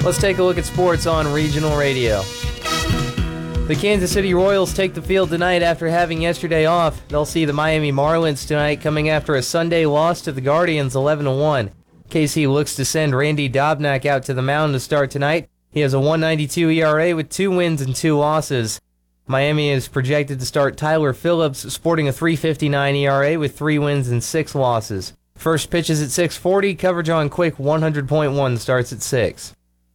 Let's take a look at sports on regional radio. The Kansas City Royals take the field tonight after having yesterday off. They'll see the Miami Marlins tonight, coming after a Sunday loss to the Guardians 11-1. KC looks to send Randy Dobnak out to the mound to start tonight. He has a 1.92 ERA with 2 wins and 2 losses. Miami is projected to start Tyler Phillips, sporting a 3.59 ERA with 3 wins and 6 losses. First pitch is at 6:40. Coverage on Quick 100.1 starts at 6.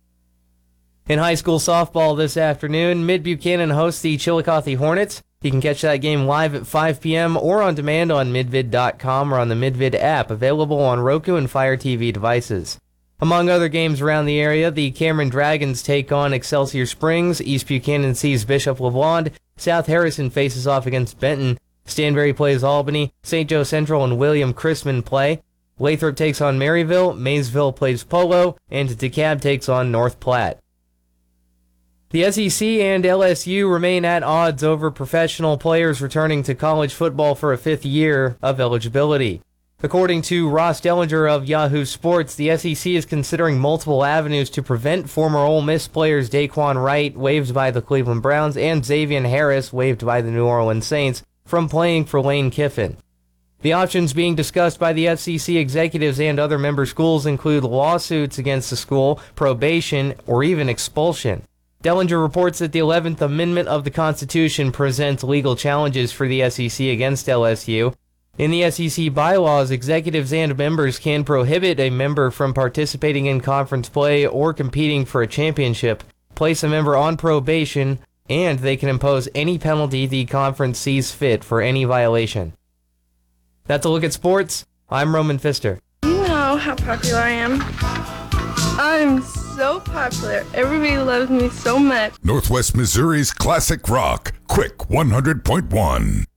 In high school softball this afternoon, Mid-Buchanan hosts the Chillicothe Hornets. You can catch that game live at 5 p.m. or on demand on midvid.com or on the Midvid app, available on Roku and Fire TV devices. Among other games around the area, the Cameron Dragons take on Excelsior Springs, East Buchanan sees Bishop LeBlond, South Harrison faces off against Benton, Stanberry plays Albany, St. Joe Central and William Chrisman play, Lathrop takes on Maryville, Maysville plays Polo, and DeKalb takes on North Platte. The SEC and LSU remain at odds over professional players returning to college football for a 5th year of eligibility. According to Ross Dellinger of Yahoo Sports, the SEC is considering multiple avenues to prevent former Ole Miss players Daquan Wright, waived by the Cleveland Browns, and Xavier Harris, waived by the New Orleans Saints, from playing for Lane Kiffin. The options being discussed by the FCC executives and other member schools include lawsuits against the school, probation, or even expulsion. Dellinger reports that the 11th Amendment of the Constitution presents legal challenges for the SEC against LSU. In the SEC bylaws, executives and members can prohibit a member from participating in conference play or competing for a championship, place a member on probation, and they can impose any penalty the conference sees fit for any violation. That's a look at sports. I'm Roman Pfister. You know how popular I am. I'm so popular. Everybody loves me so much. Northwest Missouri's classic rock, Quick 100.1.